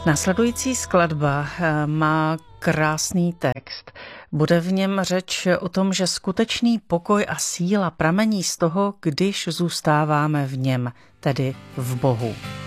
Následující skladba má krásný text. Bude v něm řeč o tom, že skutečný pokoj a síla pramení z toho, když zůstáváme v něm, tedy v Bohu.